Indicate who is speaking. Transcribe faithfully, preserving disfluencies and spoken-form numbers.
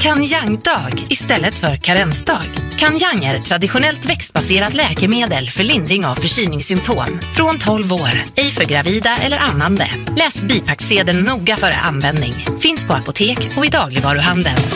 Speaker 1: Kanyang-dag istället för karensdag. Kanyang är ett traditionellt växtbaserat läkemedel för lindring av förkylningssymptom. Från tolv år, ej för gravida eller ammande. Läs bipacksedeln noga före användning. Finns på apotek och i dagligvaruhandeln.